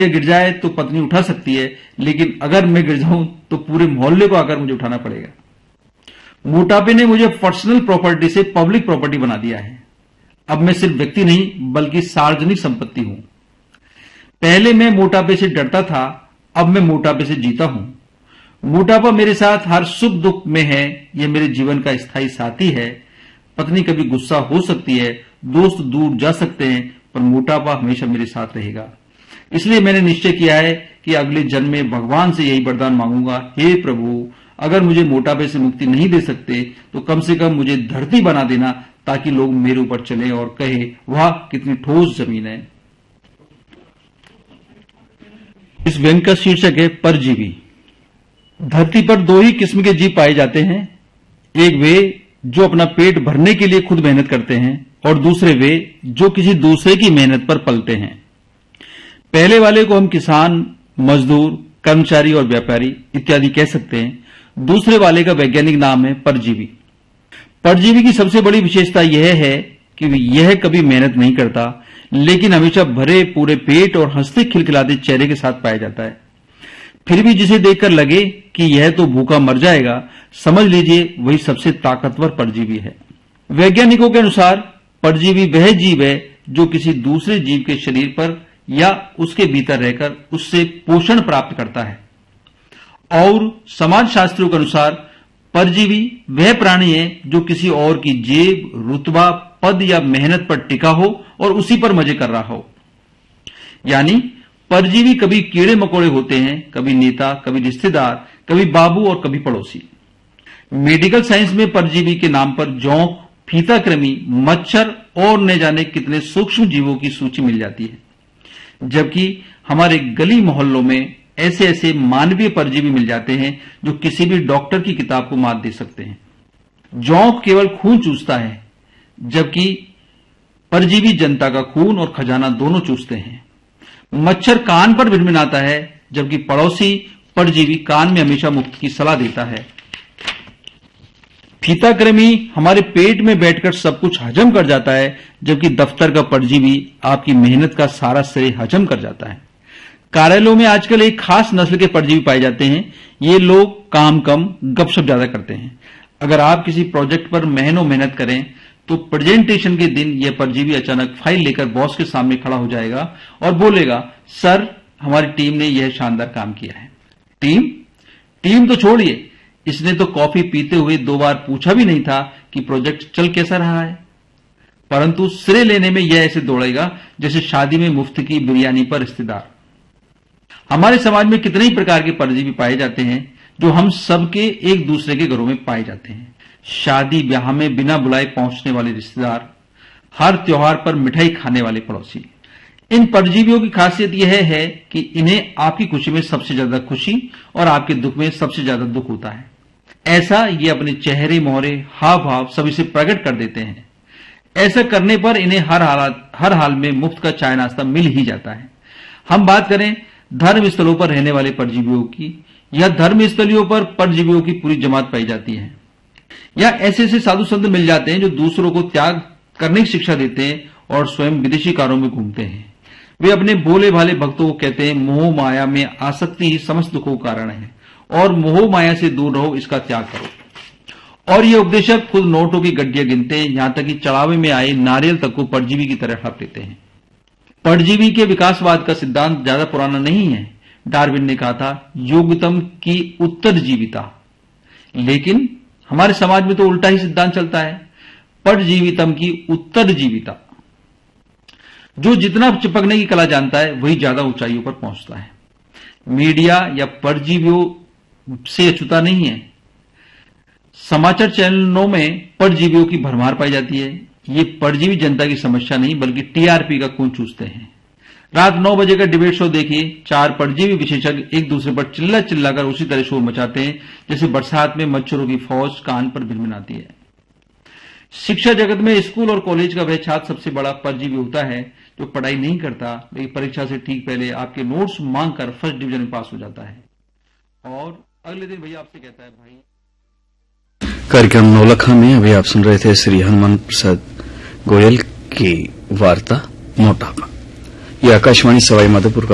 गिर जाए तो पत्नी उठा सकती है, लेकिन अगर मैं गिर जाऊं तो पूरे मोहल्ले को आकर मुझे उठाना पड़ेगा। मोटापे ने मुझे पर्सनल प्रॉपर्टी से पब्लिक प्रॉपर्टी बना दिया है। अब मैं सिर्फ व्यक्ति नहीं बल्कि सार्वजनिक संपत्ति हूं। पहले मैं मोटापे से डरता था, अब मैं मोटापे से जीता हूं। मोटापा मेरे साथ हर सुख दुख में है, यह मेरे जीवन का स्थायी साथी है। पत्नी कभी गुस्सा हो सकती है, दोस्त दूर जा सकते हैं, पर मोटापा हमेशा मेरे साथ रहेगा। इसलिए मैंने निश्चय किया है कि अगले जन्म में भगवान से यही वरदान मांगूंगा, हे प्रभु, अगर मुझे मोटापे से मुक्ति नहीं दे सकते तो कम से कम मुझे धरती बना देना, ताकि लोग मेरे ऊपर चले और कहे, वाह कितनी ठोस जमीन है। इस व्यंग का शीर्षक है परजीवी। धरती पर दो ही किस्म के जीव पाए जाते हैं, एक वे जो अपना पेट भरने के लिए खुद मेहनत करते हैं और दूसरे वे जो किसी दूसरे की मेहनत पर पलते हैं। पहले वाले को हम किसान, मजदूर, कर्मचारी और व्यापारी इत्यादि कह सकते हैं। दूसरे वाले का वैज्ञानिक नाम है परजीवी। परजीवी की सबसे बड़ी विशेषता यह है कि यह कभी मेहनत नहीं करता, लेकिन हमेशा भरे पूरे पेट और हंसते खिलखिलाते चेहरे के साथ पाया जाता है। फिर भी जिसे देखकर लगे कि यह तो भूखा मर जाएगा, समझ लीजिए वही सबसे ताकतवर परजीवी है। वैज्ञानिकों के अनुसार परजीवी वह जीव है जो किसी दूसरे जीव के शरीर पर या उसके भीतर रहकर उससे पोषण प्राप्त करता है। और समाजशास्त्रियों के अनुसार परजीवी वह प्राणी है जो किसी और की जेब, रुतबा, पद या मेहनत पर टिका हो और उसी पर मजे कर रहा हो। यानी परजीवी कभी कीड़े मकोड़े होते हैं, कभी नेता, कभी रिश्तेदार, कभी बाबू और कभी पड़ोसी। मेडिकल साइंस में परजीवी के नाम पर जोंक, फीताकृमि, मच्छर और न जाने कितने सूक्ष्म जीवों की सूची मिल जाती है, जबकि हमारे गली मोहल्लों में ऐसे ऐसे मानवीय परजीवी मिल जाते हैं जो किसी भी डॉक्टर की किताब को मात दे सकते हैं। जोंक केवल खून चूसता है, जबकि परजीवी जनता का खून और खजाना दोनों चूसते हैं। मच्छर कान पर भिनभिनाता है, जबकि पड़ोसी परजीवी कान में हमेशा मुफ्त की सलाह देता है। फीताकृमि हमारे पेट में बैठकर सब कुछ हजम कर जाता है, जबकि दफ्तर का परजीवी आपकी मेहनत का सारा श्रेय हजम कर जाता है। कार्यालयों में आजकल एक खास नस्ल के परजीवी पाए जाते हैं। ये लोग काम कम, गपशप ज्यादा करते हैं। अगर आप किसी प्रोजेक्ट पर महीनों मेहनत करें तो प्रेजेंटेशन के दिन यह परजीवी अचानक फाइल लेकर बॉस के सामने खड़ा हो जाएगा और बोलेगा, सर हमारी टीम ने यह शानदार काम किया है। टीम तो छोड़िए, इसने तो कॉफी पीते हुए 2 बार पूछा भी नहीं था कि प्रोजेक्ट चल कैसा रहा है। परंतु श्रेय लेने में यह ऐसे दौड़ेगा जैसे शादी में मुफ्त की बिरयानी पर रिश्तेदार। हमारे समाज में कितने ही प्रकार के परजीवी पाए जाते हैं जो हम सबके एक दूसरे के घरों में पाए जाते हैं। शादी ब्याह में बिना बुलाए पहुंचने वाले रिश्तेदार, हर त्योहार पर मिठाई खाने वाले पड़ोसी। इन परजीवियों की खासियत यह है कि इन्हें आपकी खुशी में सबसे ज्यादा खुशी और आपके दुख में सबसे ज्यादा दुख होता है। ऐसा ये अपने चेहरे, मोहरे, हाव भाव सभी से प्रकट कर देते हैं। ऐसा करने पर इन्हें हर हाल में मुफ्त का चाय नाश्ता मिल ही जाता है। हम बात करें धर्म स्थलों पर रहने वाले परजीवियों की, या धर्म स्थलियों पर परजीवियों की पूरी जमात पाई जाती है। या ऐसे ऐसे साधु संत मिल जाते हैं जो दूसरों को त्याग करने की शिक्षा देते हैं और स्वयं विदेशी कारों में घूमते हैं। वे अपने भोले भाले भक्तों को कहते हैं, मोह माया में आसक्ति ही समस्त दुखों का कारण है और मोह माया से दूर रहो, इसका त्याग करो। और ये उपदेशक खुद नोटों की गड्डियां गिनते हैं, यहां तक कि चढ़ावे में आए नारियल तक को परजीवी की तरह हड़प लेते हैं। परजीवी के विकासवाद का सिद्धांत ज्यादा पुराना नहीं है। डार्विन ने कहा था, योग्यतम की उत्तरजीविता। लेकिन हमारे समाज में तो उल्टा ही सिद्धांत चलता है, परजीवितम की उत्तरजीविता। जो जितना चिपकने की कला जानता है वही ज्यादा ऊंचाइयों पर पहुंचता है। मीडिया या परजीवियों से अछूता नहीं है। समाचार चैनलों में परजीवियों की भरमार पाई जाती है। ये परजीवी जनता की समस्या नहीं बल्कि टीआरपी का खून चूसते हैं। रात 9 बजे का डिबेट शो देखिए, 4 परजीवी विशेषज्ञ एक दूसरे पर चिल्लाकर उसी तरह शोर मचाते हैं जैसे बरसात में मच्छरों की फौज कान पर भिनभिनाती है। शिक्षा जगत में स्कूल और कॉलेज का वह छात्र सबसे बड़ा परजीवी होता है जो पढ़ाई नहीं करता, लेकिन परीक्षा से ठीक पहले आपके नोट्स मांगकर फर्स्ट डिवीजन में पास हो जाता है और अगले दिन भैया आपसे कहता है, भाई। कार्यक्रम नौलखा में अभी आप सुन रहे थे श्री हनुमान प्रसाद गोयल की वार्ता मोटापा। यह आकाशवाणी सवाई माधोपुर का